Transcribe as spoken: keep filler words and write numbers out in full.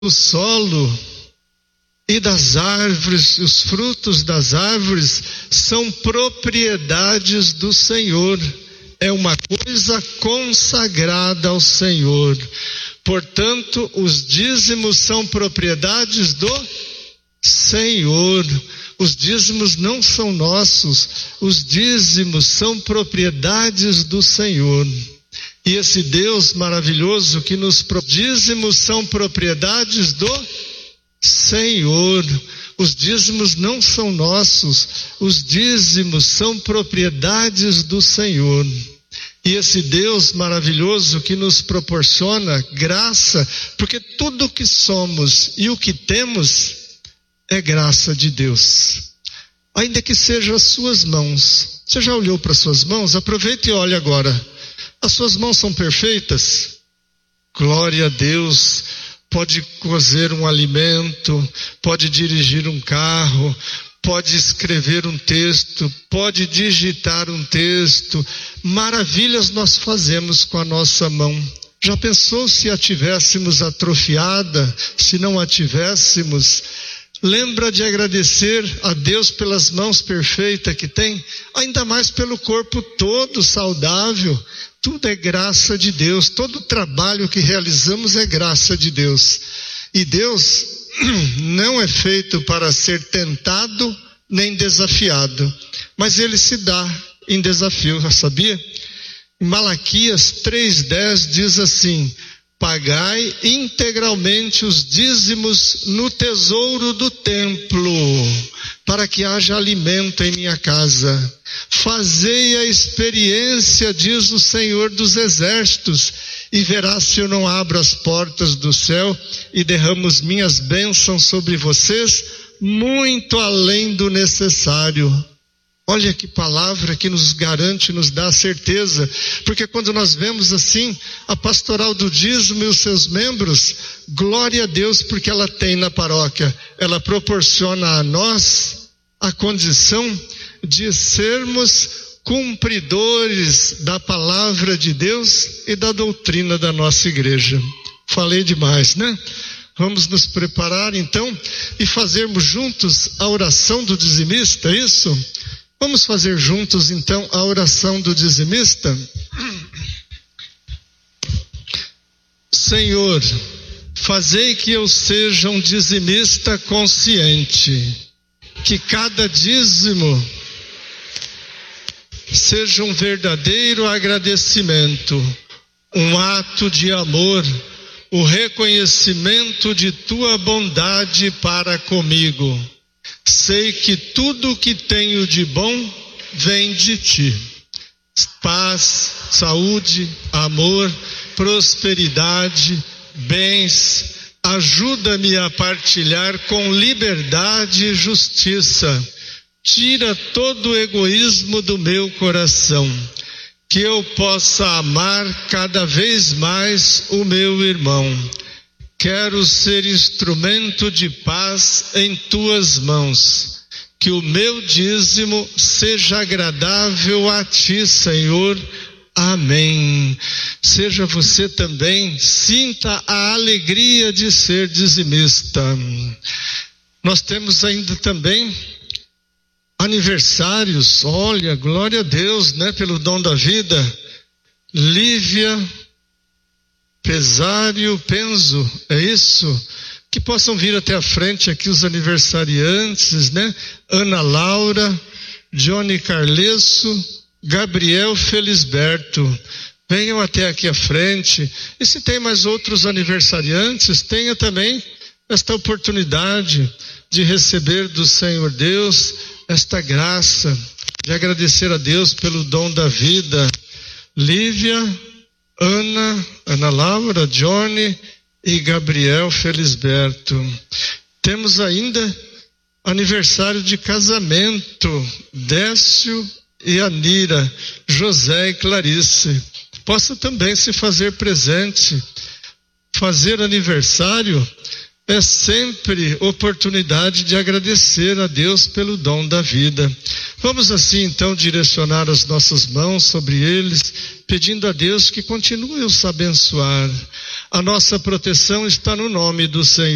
do solo e das árvores, os frutos das árvores são propriedades do Senhor. É uma coisa consagrada ao Senhor. Portanto, os dízimos são propriedades do Senhor. Os dízimos não são nossos, os dízimos são propriedades do Senhor. E esse Deus maravilhoso que nos pro... dízimos são propriedades do Senhor. Os dízimos não são nossos, os dízimos são propriedades do Senhor. E esse Deus maravilhoso que nos proporciona graça, porque tudo o que somos e o que temos é graça de Deus. Ainda que seja as suas mãos. Você já olhou para as suas mãos? Aproveita e olha agora. As suas mãos são perfeitas? Glória a Deus. Pode cozer um alimento, pode dirigir um carro, pode escrever um texto, pode digitar um texto. Maravilhas nós fazemos com a nossa mão. Já pensou se a tivéssemos atrofiada, se não a tivéssemos? Lembra de agradecer a Deus pelas mãos perfeitas que tem? Ainda mais pelo corpo todo saudável. Tudo é graça de Deus. Todo o trabalho que realizamos é graça de Deus. E Deus não é feito para ser tentado nem desafiado. Mas Ele se dá em desafio, sabia? Em Malaquias três dez diz assim: pagai integralmente os dízimos no tesouro do templo, para que haja alimento em minha casa. Fazei a experiência, diz o Senhor dos Exércitos, e verás se eu não abro as portas do céu e derramo as minhas bênçãos sobre vocês, muito além do necessário. Olha que palavra que nos garante, nos dá certeza, porque quando nós vemos assim a pastoral do dízimo e os seus membros, glória a Deus, porque ela tem na paróquia, ela proporciona a nós a condição de sermos cumpridores da palavra de Deus e da doutrina da nossa igreja. Falei demais, né? Vamos nos preparar então e fazermos juntos a oração do dizimista, é isso? Vamos fazer juntos então a oração do dizimista? Senhor, fazei que eu seja um dizimista consciente, que cada dízimo seja um verdadeiro agradecimento, um ato de amor, o reconhecimento de tua bondade para comigo. Sei que tudo o que tenho de bom vem de ti. Paz, saúde, amor, prosperidade, bens. Ajuda-me a partilhar com liberdade e justiça. Tira todo o egoísmo do meu coração, que eu possa amar cada vez mais o meu irmão. Quero ser instrumento de paz em tuas mãos. Que o meu dízimo seja agradável a ti, Senhor. Amém. Seja você também, sinta a alegria de ser dizimista. Nós temos ainda também aniversários. Olha, glória a Deus, né, pelo dom da vida. Lívia Pesário Penzo, é isso? Que possam vir até a frente aqui os aniversariantes, né? Ana Laura, Johnny Carlesso, Gabriel Felisberto. Venham até aqui à frente. E se tem mais outros aniversariantes, tenha também esta oportunidade de receber do Senhor Deus esta graça, de agradecer a Deus pelo dom da vida. Lívia, Ana, Ana Laura, Johnny e Gabriel Felisberto. Temos ainda aniversário de casamento, Décio e Anira, José e Clarice. Possa também se fazer presente. Fazer aniversário é sempre oportunidade de agradecer a Deus pelo dom da vida. Vamos assim então direcionar as nossas mãos sobre eles, pedindo a Deus que continue os abençoar. A nossa proteção está no nome do Senhor.